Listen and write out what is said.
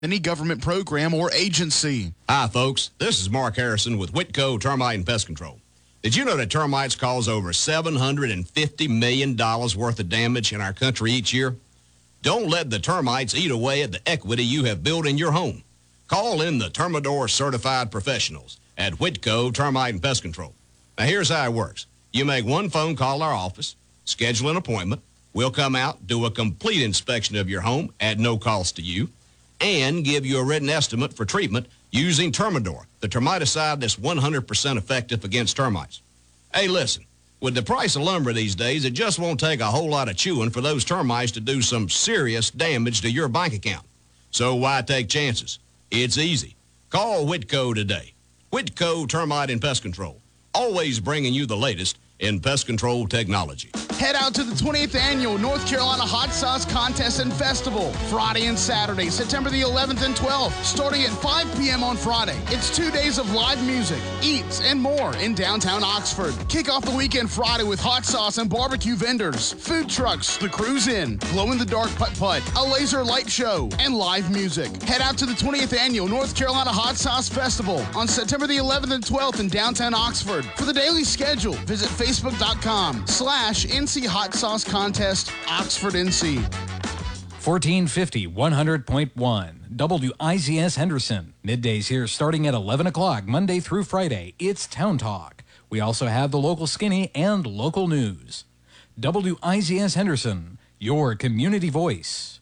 any government program or agency. Hi, folks. This is Mark Harrison with Whitco Termite and Pest Control. Did you know that termites cause over $750 million worth of damage in our country each year? Don't let the termites eat away at the equity you have built in your home. Call in the Termidor certified professionals at Whitco Termite and Pest Control. Now, here's how it works. You make one phone call to our office, schedule an appointment. We'll come out, do a complete inspection of your home at no cost to you, and give you a written estimate for treatment using Termidor, the termiticide that's 100% effective against termites. Hey, listen, with the price of lumber these days, it just won't take a whole lot of chewing for those termites to do some serious damage to your bank account. So why take chances? It's easy. Call Whitco today. Whitco Termite and Pest Control, always bringing you the latest in pest control technology. Head out to the 20th Annual North Carolina Hot Sauce Contest and Festival, Friday and Saturday, September the 11th and 12th, starting at 5 p.m. on Friday. It's 2 days of live music, eats, and more in downtown Oxford. Kick off the weekend Friday with hot sauce and barbecue vendors, food trucks, the Cruise Inn, glow-in-the-dark putt-putt, a laser light show, and live music. Head out to the 20th Annual North Carolina Hot Sauce Festival on September the 11th and 12th in downtown Oxford. For the daily schedule, visit Facebook.com/NC Hot Sauce Contest, Oxford, NC. 1450 100.1 WIZS Henderson. Middays here starting at 11 o'clock Monday through Friday. It's Town Talk. We also have the local skinny and local news. WIZS Henderson, your community voice.